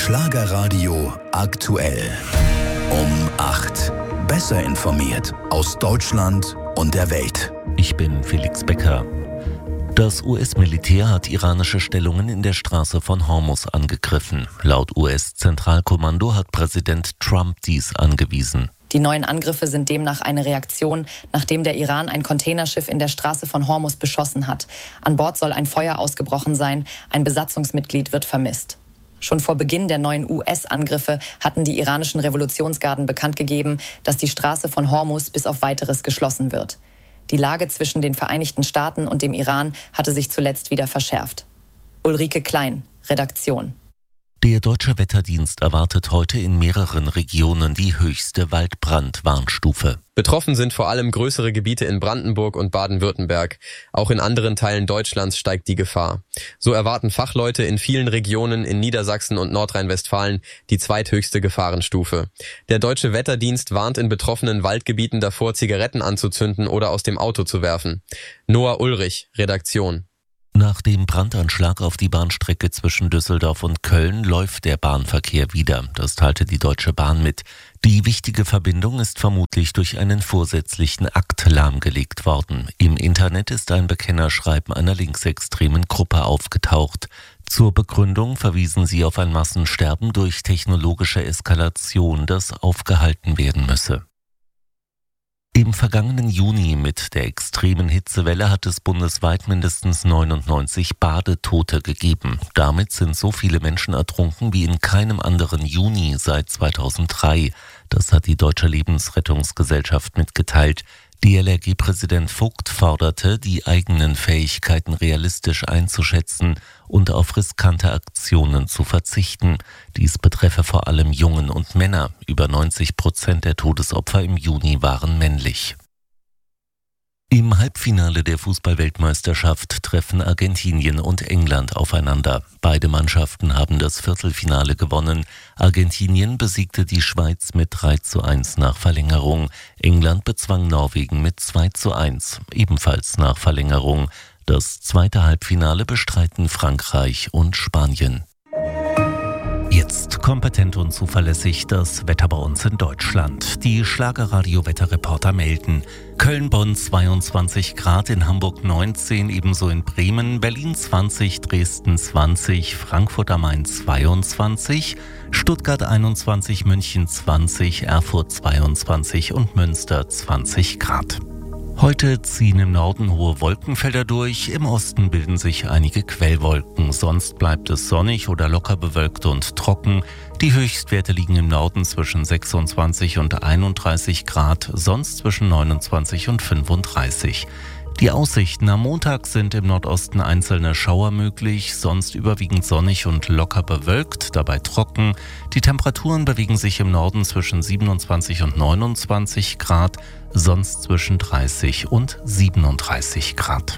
Schlagerradio aktuell. Um 8. Besser informiert aus Deutschland und der Welt. Ich bin Felix Becker. Das US-Militär hat iranische Stellungen in der Straße von Hormuz angegriffen. Laut US-Zentralkommando hat Präsident Trump dies angewiesen. Die neuen Angriffe sind demnach eine Reaktion, nachdem der Iran ein Containerschiff in der Straße von Hormuz beschossen hat. An Bord soll ein Feuer ausgebrochen sein, ein Besatzungsmitglied wird vermisst. Schon vor Beginn der neuen US-Angriffe hatten die iranischen Revolutionsgarden bekannt gegeben, dass die Straße von Hormuz bis auf Weiteres geschlossen wird. Die Lage zwischen den Vereinigten Staaten und dem Iran hatte sich zuletzt wieder verschärft. Ulrike Klein, Redaktion. Der Deutsche Wetterdienst erwartet heute in mehreren Regionen die höchste Waldbrandwarnstufe. Betroffen sind vor allem größere Gebiete in Brandenburg und Baden-Württemberg. Auch in anderen Teilen Deutschlands steigt die Gefahr. So erwarten Fachleute in vielen Regionen in Niedersachsen und Nordrhein-Westfalen die zweithöchste Gefahrenstufe. Der Deutsche Wetterdienst warnt in betroffenen Waldgebieten davor, Zigaretten anzuzünden oder aus dem Auto zu werfen. Noah Ulrich, Redaktion. Nach dem Brandanschlag auf die Bahnstrecke zwischen Düsseldorf und Köln läuft der Bahnverkehr wieder. Das teilte die Deutsche Bahn mit. Die wichtige Verbindung ist vermutlich durch einen vorsätzlichen Akt lahmgelegt worden. Im Internet ist ein Bekennerschreiben einer linksextremen Gruppe aufgetaucht. Zur Begründung verwiesen sie auf ein Massensterben durch technologische Eskalation, das aufgehalten werden müsse. Im vergangenen Juni mit der extremen Hitzewelle hat es bundesweit mindestens 99 Badetote gegeben. Damit sind so viele Menschen ertrunken wie in keinem anderen Juni seit 2003. Das hat die Deutsche Lebensrettungsgesellschaft mitgeteilt. DLRG-Präsident Vogt forderte, die eigenen Fähigkeiten realistisch einzuschätzen und auf riskante Aktionen zu verzichten. Dies betreffe vor allem Jungen und Männer. Über 90% der Todesopfer im Juni waren männlich. Im Halbfinale der Fußball-Weltmeisterschaft treffen Argentinien und England aufeinander. Beide Mannschaften haben das Viertelfinale gewonnen. Argentinien besiegte die Schweiz mit 3:1 nach Verlängerung. England bezwang Norwegen mit 2:1, ebenfalls nach Verlängerung. Das zweite Halbfinale bestreiten Frankreich und Spanien. Jetzt kompetent und zuverlässig das Wetter bei uns in Deutschland. Die Schlagerradio-Wetterreporter melden: Köln-Bonn 22 Grad, in Hamburg 19, ebenso in Bremen, Berlin 20, Dresden 20, Frankfurt am Main 22, Stuttgart 21, München 20, Erfurt 22 und Münster 20 Grad. Heute ziehen im Norden hohe Wolkenfelder durch, im Osten bilden sich einige Quellwolken, sonst bleibt es sonnig oder locker bewölkt und trocken. Die Höchstwerte liegen im Norden zwischen 26 und 31 Grad, sonst zwischen 29 und 35. Die Aussichten am Montag sind im Nordosten einzelne Schauer möglich, sonst überwiegend sonnig und locker bewölkt, dabei trocken. Die Temperaturen bewegen sich im Norden zwischen 27 und 29 Grad, sonst zwischen 30 und 37 Grad.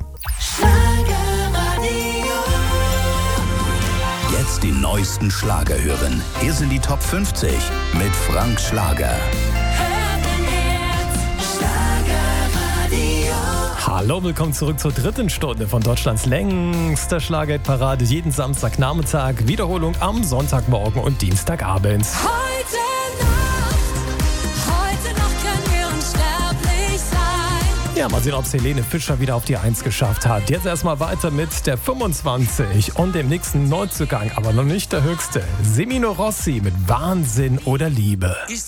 Jetzt die neuesten Schlager hören. Hier sind die Top 50 mit Frank Schlager. Hallo, willkommen zurück zur dritten Stunde von Deutschlands längster Schlagerparade. Jeden Samstagnachmittag, Wiederholung am Sonntagmorgen und Dienstagabend. Heute Nacht können wir unsterblich sein. Ja, mal sehen, ob es Helene Fischer wieder auf die 1 geschafft hat. Jetzt erstmal weiter mit der 25 und dem nächsten Neuzugang, aber noch nicht der höchste. Semino Rossi mit Wahnsinn oder Liebe.